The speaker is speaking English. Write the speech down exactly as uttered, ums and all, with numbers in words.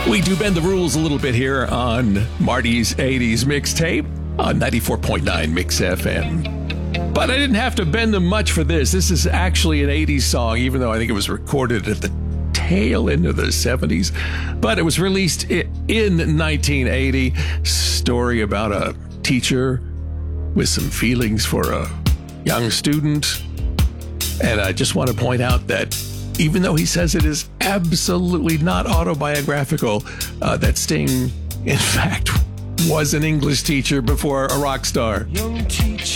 We do bend the rules a little bit here on Marty's eighties mixtape on ninety-four point nine Mix F M. But I didn't have to bend them much for this. This is actually an eighties song, even though I think it was recorded at the tail end of the seventies. But it was released in nineteen eighty. Story about a teacher with some feelings for a young student. And I just want to point out that even though he says it is absolutely not autobiographical, uh, that Sting, in fact, was an English teacher before a rock star. Young teacher.